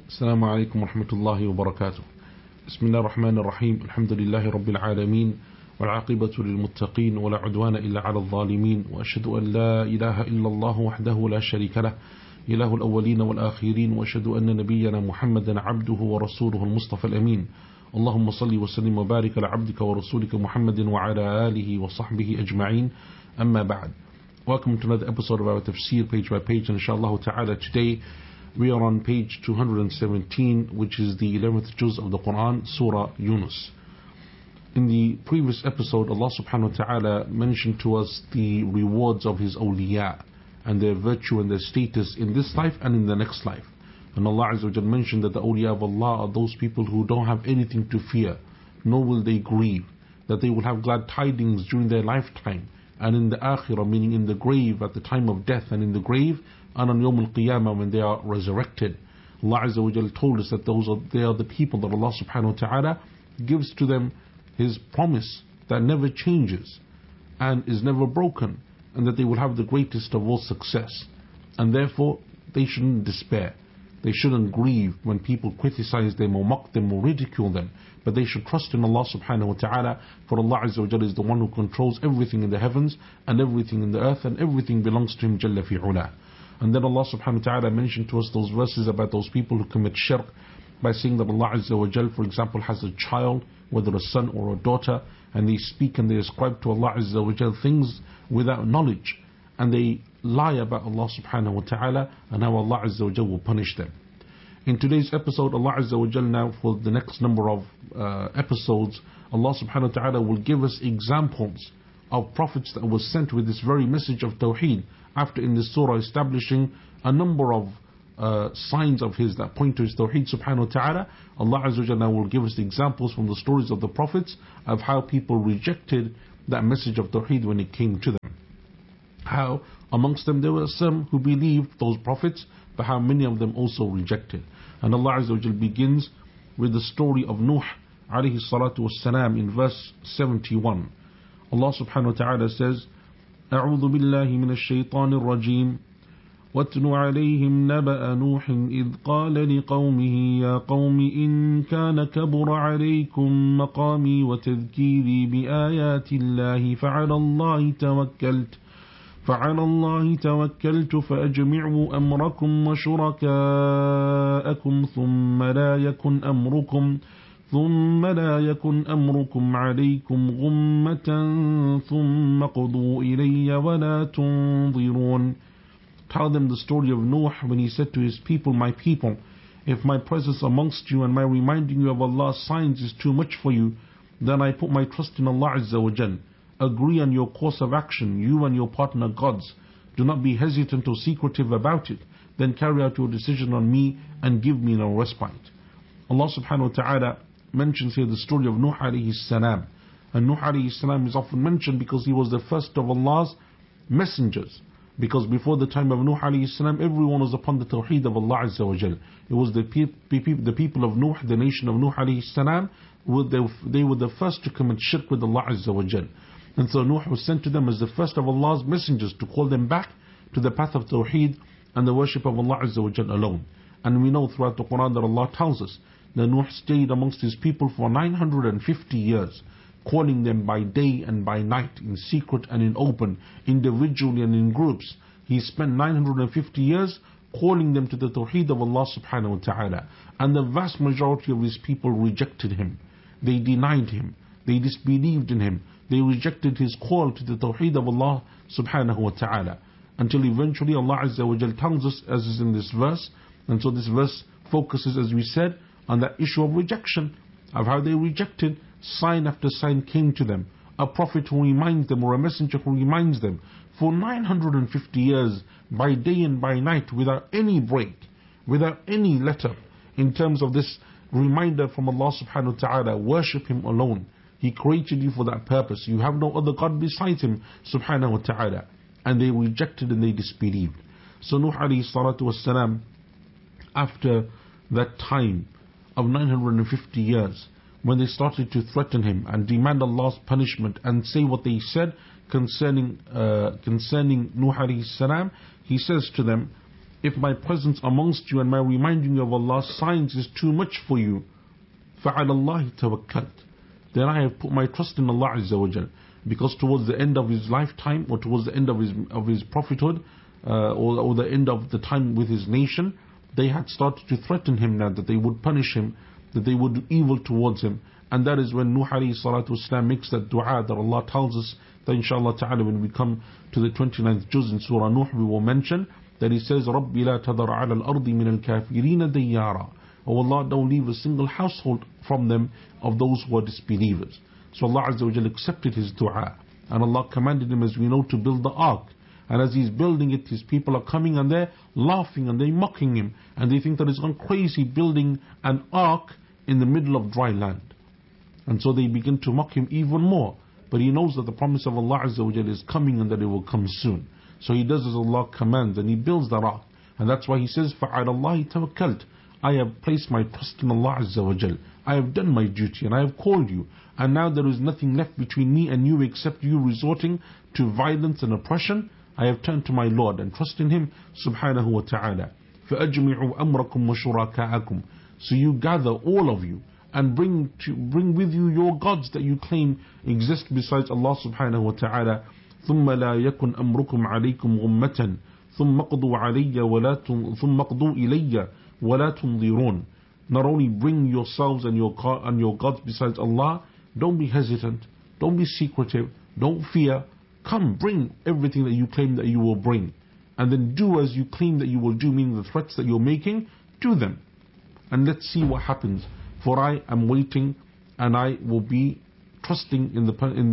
السلام عليكم ورحمة الله وبركاته. بسم الله الرحمن الرحيم. الحمد لله رب العالمين، والعاقبة للمتقين، ولا عدوان إلا على الظالمين، وأشهد أن لا إله إلا الله وحده لا شريك له، إله الأولين والآخرين، وأشهد أن نبينا محمدا عبده ورسوله المصطفى الأمين. اللهم صل وسلم وبارك على عبدك ورسولك محمد وعلى آله وصحبه أجمعين. أما بعد. Welcome to another episode of our tafsir page by page, and inshallah ta'ala today we are on page 217, which is the 11th juz of the Quran, Surah Yunus. In the previous episode, Allah subhanahu wa ta'ala mentioned to us the rewards of His awliya and their virtue and their status in this life and in the next life. And Allah Azza wa Jal mentioned that the awliya of Allah are those people who don't have anything to fear, nor will they grieve, that they will have glad tidings during their lifetime, and in the akhirah, meaning in the grave at the time of death, and in the grave, and on Yawm al-Qiyamah when they are resurrected. Allah Azza wa Jal told us that they are the people that Allah subhanahu wa ta'ala gives to them His promise that never changes and is never broken, and that they will have the greatest of all success. And therefore, they shouldn't despair. They shouldn't grieve when people criticize them or mock them or ridicule them, but they should trust in Allah subhanahu wa ta'ala, for Allah Azza wa Jalla is the one who controls everything in the heavens and everything in the earth, and everything belongs to Him Jalla fi ula. And then Allah subhanahu wa ta'ala mentioned to us those verses about those people who commit shirk by saying that Allah Azza wa Jalla, for example, has a child, whether a son or a daughter, and they speak and they ascribe to Allah Azza wa Jalla things without knowledge, and they lie about Allah subhanahu wa ta'ala and how Allah Azza wa Jalla will punish them. In today's episode, Allah Azza wa Jalla, now for the next number of episodes, Allah subhanahu wa ta'ala will give us examples of prophets that were sent with this very message of Tawheed, after in this surah establishing a number of signs of His that point to His Tawheed subhanahu wa ta'ala. Allah Azza wa Jalla will give us the examples from the stories of the prophets of how people rejected that message of Tawheed when it came to them. How amongst them there were some who believed those prophets, but how many of them also rejected. And Allah Azza wa Jalla begins with the story of Nuh alayhi salatu wassalam in verse 71. Allah subhanahu wa ta'ala says, أعوذ بالله من الشيطان الرجيم واتل عليهم نبأ نوح إذ قال لقومه يا قوم إن كان كبر عليكم مقامي وتذكيري بآيات الله فعلى الله توكلت فأجمعوا أمركم وشركاءكم ثم لا يكن أمركم عليكم غمة ثم قضوا إلي ولا تنظرون. Tell them the story of Nuh when he said to his people, my people, if my presence amongst you and my reminding you of Allah's signs is too much for you, then I put my trust in Allah Azza wa Jal. Agree on your course of action, you and your partner gods. Do not be hesitant or secretive about it. Then carry out your decision on me and give me no respite. Allah subhanahu wa ta'ala mentions here the story of Nuh alayhi salam. And Nuh alayhi salam is often mentioned because he was the first of Allah's messengers. Because before the time of Nuh alayhi salam, everyone was upon the Tawheed of Allah Azza wa Jal. It was the people of Nuh, the nation of Nuh alayhi salam, they were the first to commit shirk with Allah Azza wa Jal. And so Nuh was sent to them as the first of Allah's messengers to call them back to the path of Tawheed and the worship of Allah Azza wa Jal alone. And we know throughout the Quran that Allah tells us that Nuh stayed amongst his people for 950 years, calling them by day and by night, in secret and in open, individually and in groups. He spent 950 years calling them to the Tawheed of Allah subhanahu wa ta'ala. And the vast majority of his people rejected him. They denied him. They disbelieved in him. They rejected his call to the Tawheed of Allah subhanahu wa ta'ala. Until eventually Allah Azza wa Jal tells us, as is in this verse. And so this verse focuses, as we said, on that issue of rejection, of how they rejected. Sign after sign came to them. A prophet who reminds them, or a messenger who reminds them, for 950 years, by day and by night, without any break, without any let up, in terms of this reminder from Allah subhanahu wa ta'ala, worship Him alone. He created you for that purpose. You have no other God besides Him subhanahu wa ta'ala. And they rejected and they disbelieved. So Nuh alayhi salatu wassalam, after that time of 950 years, when they started to threaten him and demand Allah's punishment and say what they said concerning Nuh alayhi salam, he says to them, if my presence amongst you and my reminding you of Allah's signs is too much for you, فَعَلَى اللَّهِ تَوَكَّلْتُ, then I have put my trust in Allah Azza wa Jal. Because towards the end of his lifetime, or towards the end of his prophethood, or the end of the time with his nation, they had started to threaten him now that they would punish him, that they would do evil towards him. And that is when Nuh alayhi salatu wasalam makes that dua that Allah tells us that inshallah ta'ala when we come to the 29th juz in Surah Nuh we will mention that he says رَبِّ لَا تَذَرْ عَلَى الْأَرْضِ مِنَ الْكَافِرِينَ دَيَّارًا. Oh Allah, don't leave a single household from them of those who are disbelievers. So Allah Azza wa Jalla accepted his dua, and Allah commanded him, as we know, to build the ark. And as he's building it, his people are coming and they're laughing and they're mocking him, and they think that he's gone crazy building an ark in the middle of dry land. And so they begin to mock him even more. But he knows that the promise of Allah Azza wa Jalla is coming and that it will come soon. So he does as Allah commands and he builds the ark. And that's why he says, فَعَلَى اللَّهِ تَوَكَّلْتُ, I have placed my trust in Allah Azza wa Jal. I have done my duty and I have called you. And now there is nothing left between me and you except you resorting to violence and oppression. I have turned to my Lord and trust in Him subhanahu wa ta'ala. فَأَجْمِعُوا أَمْرَكُمْ وَشُرَكَاءَكُمْ. So you gather all of you and bring with you your gods that you claim exist besides Allah subhanahu wa ta'ala. ثُمَّ لَا يَكُنْ أَمْرُكُمْ عَلَيْكُمْ غُمَّةً ثُمَّ قَضُوا إِلَيَّ وَلَا تُنْظِرُونَ. Not only bring yourselves and your gods besides Allah, don't be hesitant, don't be secretive, don't fear. Come, bring everything that you claim that you will bring. And then do as you claim that you will do, meaning the threats that you're making, do them. And let's see what happens. For I am waiting and I will be trusting in the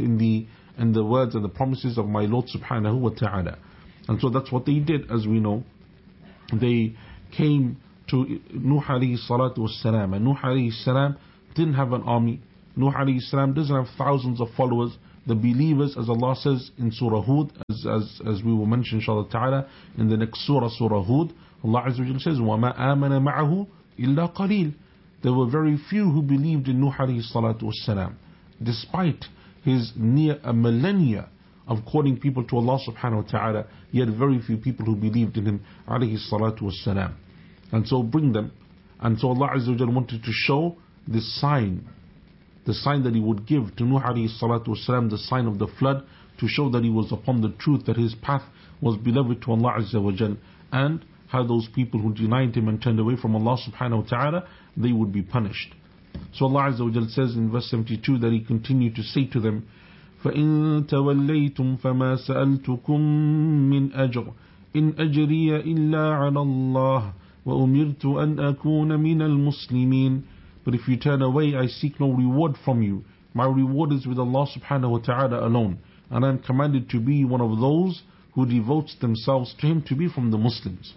words and the promises of my Lord subhanahu wa ta'ala. And so that's what they did, as we know. They came to Nuh alayhi salatu wassalam, and Nuh alayhi salam didn't have an army. Nuh alayhi salam doesn't have thousands of followers. The believers, as Allah says in Surah Hud, as we will mention inshallah ta'ala in the next surah, Surah Hud, Allah Azza wa Jalla says, وَمَا آمَنَ مَعَهُ إِلَّا قَلِيلٌ. There were very few who believed in Nuh alayhi salatu wassalam, despite his near a millennia of calling people to Allah subhanahu wa ta'ala. Yet very few people who believed in him alayhi salatu wassalam. And so bring them. And so Allah Azza wa Jalla wanted to show the sign that He would give to Nuh alayhi salatu wasalam, the sign of the flood, to show that he was upon the truth, that his path was beloved to Allah Azza wa Jalla, and how those people who denied him and turned away from Allah subhanahu wa ta'ala, they would be punished. So Allah Azza wa Jalla says in verse 72 that He continued to say to them, فَإِن تَوَلَّيْتُمْ فَمَا سَأَلْتُكُم مِّنْ أَجْرٍ إِنْ أَجْرِيَ إِلَّا عَلَى اللَّهِ وَأُمِرْتُ أَنْ أَكُونَ مِنَ الْمُسْلِمِينَ. But if you turn away, I seek no reward from you. My reward is with Allah subhanahu wa ta'ala alone. And I am commanded to be one of those who devotes themselves to Him, to be from the Muslims.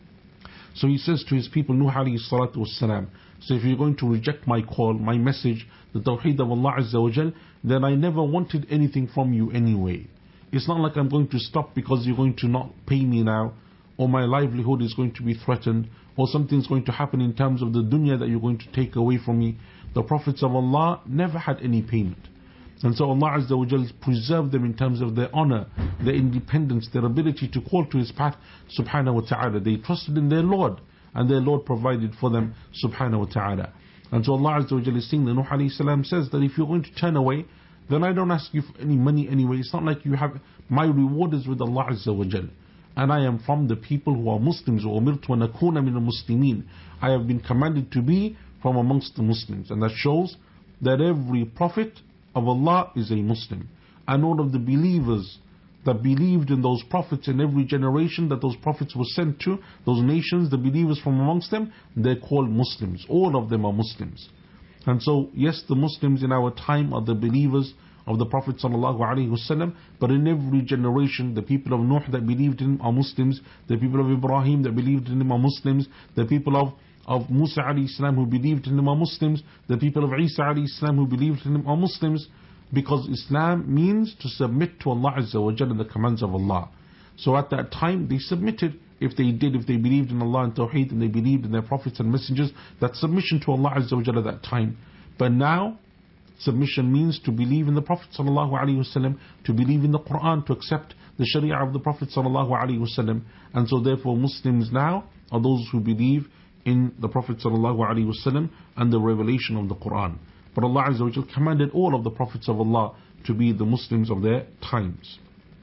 So He says to His people, Nuh alayhi salatu wassalam, so if you're going to reject my call, my message, the tawheed of Allah Azza wa Jal, then I never wanted anything from you anyway. It's not like I'm going to stop because you're going to not pay me now, or my livelihood is going to be threatened, or something's going to happen in terms of the dunya that you're going to take away from me. The prophets of Allah never had any payment. And so Allah Azza wa Jal preserved them in terms of their honor, their independence, their ability to call to His path subhanahu wa ta'ala. They trusted in their Lord, and their Lord provided for them subhanahu wa ta'ala. And so Allah Azza wa Jal is saying that Nuh alayhi salam says that if you're going to turn away, then I don't ask you for any money anyway. It's not like you have, my reward is with Allah Azza wa Jal. And I am from the people who are Muslims. وَأُمِرْتُ أَنْ أَكُونَ مِنَ الْمُسْلِمِينَ. I have been commanded to be from amongst the Muslims. And that shows that every prophet of Allah is a Muslim. And all of the believers that believed in those prophets in every generation that those prophets were sent to, those nations, the believers from amongst them, they're called Muslims. All of them are Muslims. And so, yes, the Muslims in our time are the believers of the Prophet sallallahu alaihi wasallam, but in every generation, the people of Nuh that believed in him are Muslims, the people of Ibrahim that believed in him are Muslims, the people of Musa alayhi salam who believed in him are Muslims, the people of Isa alayhi salam who believed in him are Muslims, because Islam means to submit to Allah Azza wa Jalla and the commands of Allah. So at that time, they submitted. If they believed in Allah and Tawheed, and they believed in their prophets and messengers, that's submission to Allah Azza wa Jalla at that time. But now, submission means to believe in the Prophet sallallahu alaihi wasallam, to believe in the Quran, to accept the Sharia of the Prophet ﷺ. And so therefore Muslims now are those who believe in the Prophet ﷺ and the revelation of the Quran. But Allah Azza wa Jal commanded all of the Prophets of Allah to be the Muslims of their times.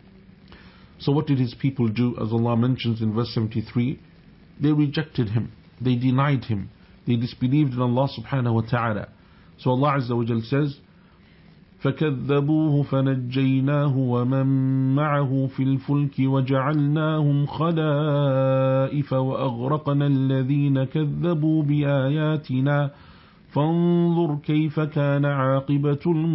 So what did his people do? As Allah mentions in verse 73, they rejected him, they denied him, they disbelieved in Allah subhanahu wa ta'ala. So Allah Azza wa Jal says, فكذبوه فنجيناه ومن معه في الفلك وجعلناهم خلائف وأغرقنا الذين كذبوا بآياتنا فانظر كيف كان عاقبة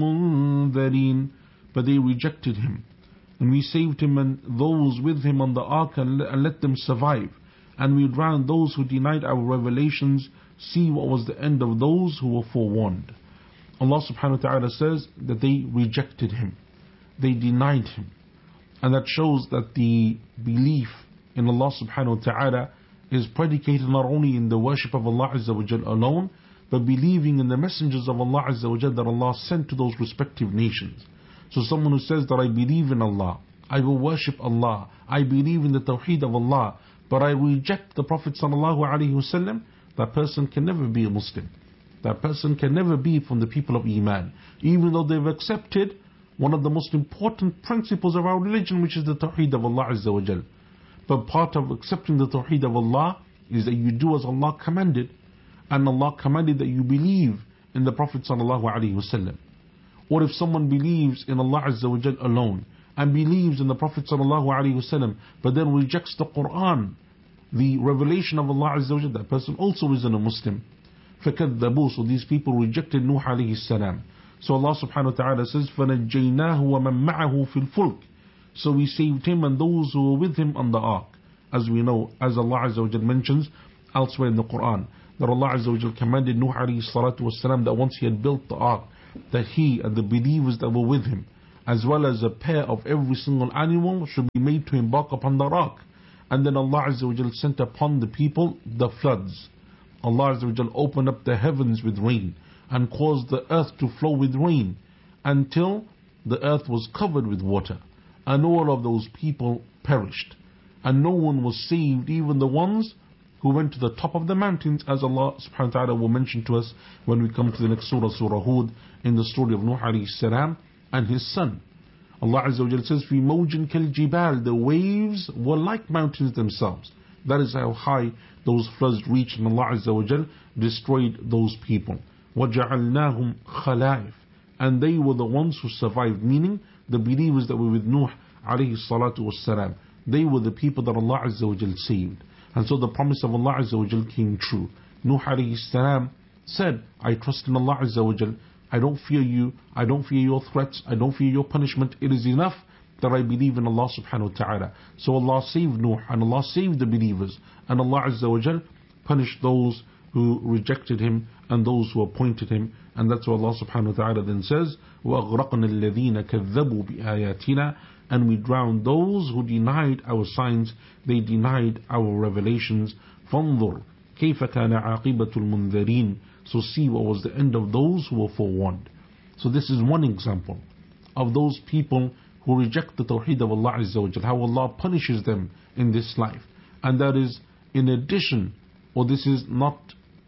المنذرين. But they rejected him, and we saved him and those with him on the ark and let them survive. And we drowned those who denied our revelations. See what was the end of those who were forewarned. Allah subhanahu wa ta'ala says that they rejected him, they denied him. And that shows that the belief in Allah subhanahu wa ta'ala is predicated not only in the worship of Allah Azza wa Jal alone, but believing in the messengers of Allah Azza wa Jal that Allah sent to those respective nations. So someone who says that I believe in Allah, I will worship Allah, I believe in the Tawheed of Allah, but I reject the Prophet sallallahu alaihi wasallam, that person can never be a Muslim. That person can never be from the people of Iman, even though they've accepted one of the most important principles of our religion, which is the Tawheed of Allah Azza wa Jal. But part of accepting the Tawheed of Allah is that you do as Allah commanded, and Allah commanded that you believe in the Prophet sallallahu alaihi wasallam. Or if someone believes in Allah Azza wa Jal alone and believes in the Prophet sallallahu alaihi wasallam, but then rejects the Quran, the revelation of Allah Azza wa Jal, that person also isn't a Muslim. فَكَذَّبُوا. So these people rejected Nuh alayhi salam. So Allah subhanahu wa ta'ala says, فَنَجَّيْنَاهُ وَمَن مَّعَهُ فِي الْفُلْكِ. So we saved him and those who were with him on the ark. As we know, as Allah Azza wa Jal mentions elsewhere in the Quran, that Allah Azza wa Jal commanded Nuh alayhi salatu wasalam that once he had built the ark, that he and the believers that were with him, as well as a pair of every single animal, should be made to embark upon the ark. And then Allah Azza wa Jal sent upon the people the floods. Allah Azza wa Jal opened up the heavens with rain and caused the earth to flow with rain until the earth was covered with water, and all of those people perished, and no one was saved, even the ones who went to the top of the mountains, as Allah subhanahu wa ta'ala will mention to us when we come to the next surah, Surah Hud, in the story of Nuh alayhi salam and his son. Allah Azza wa Jal says, فِي مَوْجٍ كَالْجِبَالِ. The waves were like mountains themselves. That is how high those floods reached, and Allah Azza wa Jal destroyed those people. وَجَعَلْنَاهُمْ خَلَائِفَ. And they were the ones who survived, meaning the believers that were with Nuh alayhi salatu wassalam. They were the people that Allah Azza wa Jal saved. And so the promise of Allah Azza wa Jal came true. Nuh alayhi salam said, I trust in Allah Azza wa Jal. I don't fear you, I don't fear your threats, I don't fear your punishment. It is enough that I believe in Allah subhanahu wa ta'ala. So Allah saved Nuh and Allah saved the believers, and Allah Azza wa Jal punished those who rejected him and those who appointed him. And that's what Allah subhanahu wa ta'ala then says, وَأَغْرَقْنَا الَّذِينَ كَذَّبُوا بِآيَاتِنَا. And we drowned those who denied our signs, they denied our revelations. فَانظُرْ كَيْفَ كَانَ عَاقِبَةُ الْمُنذَرِينَ. So see what was the end of those who were forewarned. So this is one example of those people who reject the Tawheed of Allah Azza wa Jal, how Allah punishes them in this life. And that is in addition, or this is not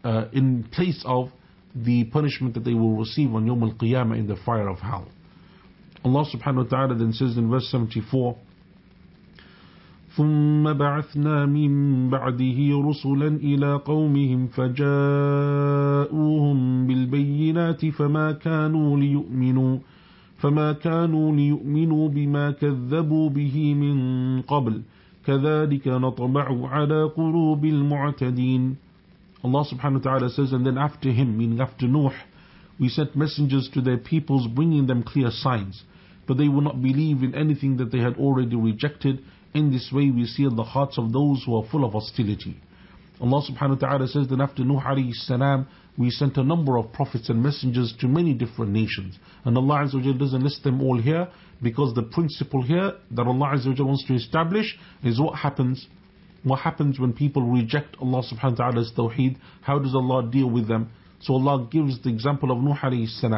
in place of the punishment that they will receive on Yawm al-Qiyamah in the fire of hell. Allah subhanahu wa ta'ala then says in verse 74, ثُمَّ بَعَثْنَا مِن بَعْدِهِ رُسُلًا إِلَىٰ قَوْمِهِمْ فَجَاءُوهُم بِالْبَيِّنَاتِ فما كانوا ليؤمنوا بما كذبوا به من قبل كذلك نطبع على قلوب المعتدين. Allah subhanahu wa ta'ala says, and then after him, meaning after Nuh, we sent messengers to their peoples bringing them clear signs, but they would not believe in anything that they had already rejected. In this way we seal the hearts of those who are full of hostility. Allah subhanahu wa ta'ala says that after Nuh alayhi salam, we sent a number of prophets and messengers to many different nations. And Allah Azza wa Jal doesn't list them all here, because the principle here that Allah Azza wa Jal wants to establish is what happens when people reject Allah subhanahu wa ta'ala's tawheed. How does Allah deal with them? So Allah gives the example of Nuh alayhi salam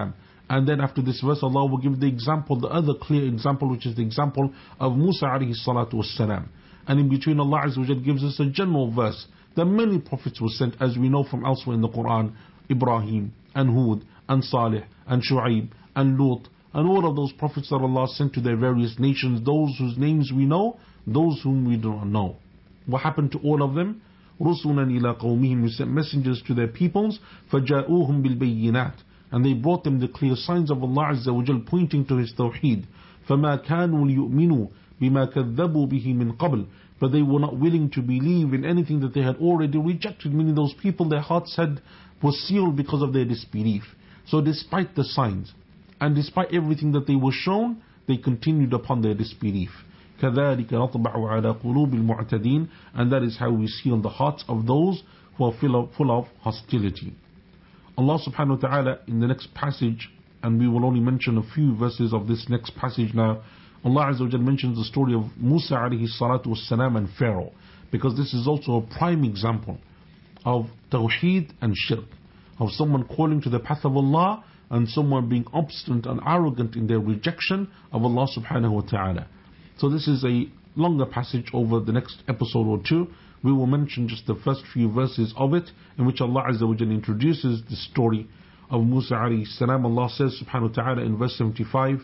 And then after this verse, Allah will give the example, the other clear example, which is the example of Musa alayhi salatu wassalam. And in between, Allah Azza wa Jal gives us a general verse that many prophets were sent, as we know from elsewhere in the Quran, Ibrahim and Hud and Salih and Shu'aib and Lut, and all of those prophets that Allah sent to their various nations, those whose names we know, those whom we do not know. What happened to all of them? رُسُلًا إِلَىٰ قَوْمِهِمْ, we sent messengers to their peoples, فَجَاءُوهُمْ بِالْبَيِّنَاتِ, and they brought them the clear signs of Allah Azza wa Jal pointing to His Tawheed. فَمَا كَانُوا لِيُؤْمِنُوا بِمَا كَذَّبُوا بِهِ مِنْ قَبْلِ, but they were not willing to believe in anything that they had already rejected, meaning those people, their hearts were sealed because of their disbelief. So despite the signs, and despite everything that they were shown, they continued upon their disbelief. كَذَلِكَ نَطْبَعُ عَلَى قُلُوبِ الْمُعْتَدِينَ, and that is how we seal the hearts of those who are full of hostility. Allah subhanahu wa ta'ala in the next passage, and we will only mention a few verses of this next passage now, Allah Azza wa Jal mentions the story of Musa alayhi salatu wassalam and Pharaoh, because this is also a prime example of tawheed and shirk, of someone calling to the path of Allah and someone being obstinate and arrogant in their rejection of Allah subhanahu wa ta'ala. So this is a longer passage. Over the next episode or two, we will mention just the first few verses of it, in which Allah Azza wa Jalla introduces the story of Musa alayhi salam. Allah says subhanahu wa ta'ala in verse 75,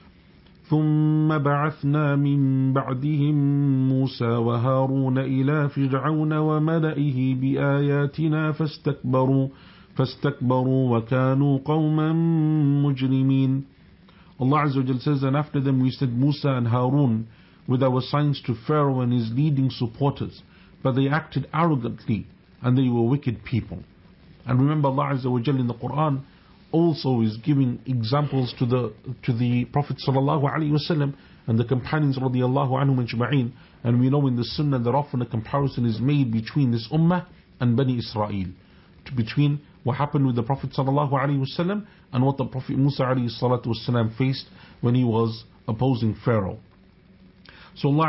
ثُمَّ بَعَثْنَا مِن بَعْدِهِم مُوسَى وَهَارُونَ إِلَى فِرْعَوْنَ وَمَلَئِهِ بِآيَاتِنَا فَاسْتَكْبَرُوا وَكَانُوا قَوْمًا مُجْرِمِينَ. Allah Azza wa Jalla says, and after them we sent Musa and Harun with our signs to Pharaoh and his leading supporters, but they acted arrogantly and they were wicked people. And remember, Allah Azza wa Jalla in the Quran also is giving examples to the Prophet sallallahu alaihi wasallam and the companions radiyallahu anhum ajma'in. And we know in the Sunnah that often a comparison is made between this ummah and Bani Israel, between what happened with the Prophet sallallahu alaihi wasallam and what the Prophet Musa alayhi salatu wasallam faced when he was opposing Pharaoh. So Allah